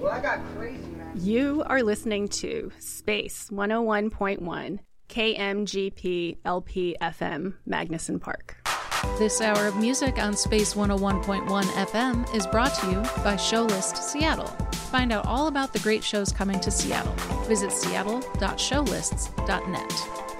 Well, I got crazy, man. You are listening to Space 101.1 KMGP LP FM Magnuson Park. This hour of music on Space 101.1 FM is brought to you by Showlist Seattle. Find out all about the great shows coming to Seattle. Visit seattle.showlists.net.